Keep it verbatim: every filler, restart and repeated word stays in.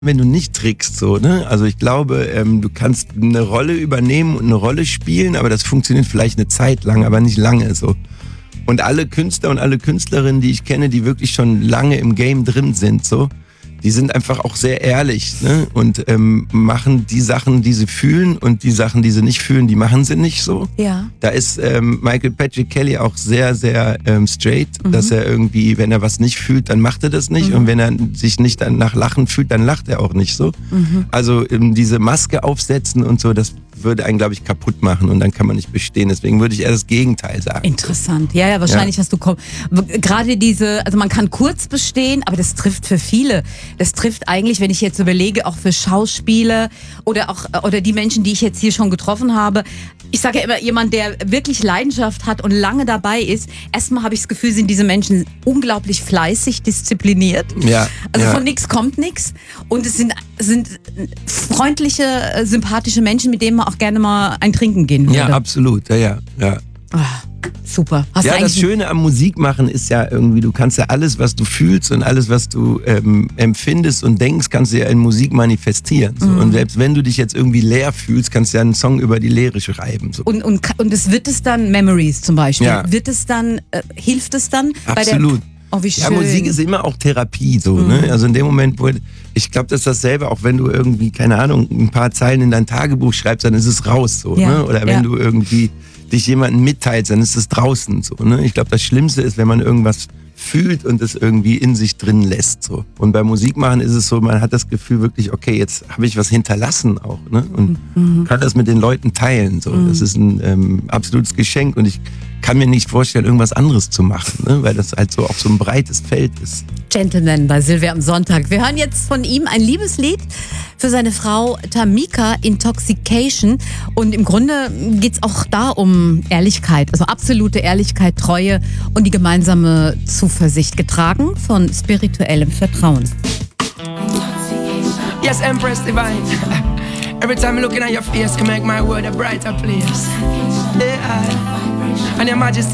wenn du nicht trickst, so, ne? Also ich glaube, ähm, du kannst eine Rolle übernehmen und eine Rolle spielen, aber das funktioniert vielleicht eine Zeit lang, aber nicht lange, so. Und alle Künstler und alle Künstlerinnen, die ich kenne, die wirklich schon lange im Game drin sind, so, die sind einfach auch sehr ehrlich, ne? Und ähm, machen die Sachen, die sie fühlen, und die Sachen, die sie nicht fühlen, die machen sie nicht so. Ja. Da ist ähm, Michael Patrick Kelly auch sehr, sehr ähm, straight, mhm. dass er irgendwie, wenn er was nicht fühlt, dann macht er das nicht. Mhm. Und wenn er sich nicht nach Lachen fühlt, dann lacht er auch nicht so. Mhm. Also ähm, diese Maske aufsetzen und so, das würde einen, glaube ich, kaputt machen, und dann kann man nicht bestehen. Deswegen würde ich eher das Gegenteil sagen. Interessant. Ja, ja, wahrscheinlich ja. hast du kom- gerade diese, also man kann kurz bestehen, aber das trifft für viele. Das trifft eigentlich, wenn ich jetzt überlege, auch für Schauspieler oder auch oder die Menschen, die ich jetzt hier schon getroffen habe. Ich sage ja immer, jemand, der wirklich Leidenschaft hat und lange dabei ist, erstmal habe ich das Gefühl, sind diese Menschen unglaublich fleißig, diszipliniert. Ja, also ja. von nichts kommt nichts. Und es sind, sind freundliche, sympathische Menschen, mit denen man auch gerne mal ein Trinken gehen würde. Ja, absolut. Ja, ja, ja. Ah, super. Hast ja, du das Schöne am Musikmachen ist ja irgendwie, du kannst ja alles, was du fühlst und alles, was du ähm, empfindest und denkst, kannst du ja in Musik manifestieren. So. Mhm. Und selbst wenn du dich jetzt irgendwie leer fühlst, kannst du ja einen Song über die Leere schreiben. So. Und, und, und es wird es dann, Memories zum Beispiel, ja. wird es dann, äh, hilft es dann? Absolut. Bei der Oh, wie schön. Ja, Musik ist immer auch Therapie, so, mhm. ne? Also in dem Moment, wo, ich glaube, das ist dasselbe, auch wenn du irgendwie, keine Ahnung, ein paar Zeilen in dein Tagebuch schreibst, dann ist es raus, so, ja. ne? Oder wenn ja. du irgendwie dich jemandem mitteilst, dann ist es draußen, so, ne? Ich glaube, das Schlimmste ist, wenn man irgendwas fühlt und es irgendwie in sich drin lässt, so. Und beim Musikmachen ist es so, man hat das Gefühl wirklich, okay, jetzt habe ich was hinterlassen auch, ne? Und mhm. kann das mit den Leuten teilen, so. Mhm. Das ist ein ähm, absolutes Geschenk, und ich kann mir nicht vorstellen, irgendwas anderes zu machen, ne? Weil das halt so auch so ein breites Feld ist. Gentleman bei Silvia am Sonntag. Wir hören jetzt von ihm ein Liebeslied für seine Frau Tamika, Intoxication. Und im Grunde geht es auch da um Ehrlichkeit, also absolute Ehrlichkeit, Treue und die gemeinsame Zuversicht, getragen von spirituellem Vertrauen. Yes, Empress Divine. Every time I'm looking at your face, you make my world a brighter place. Yeah. And your majesty.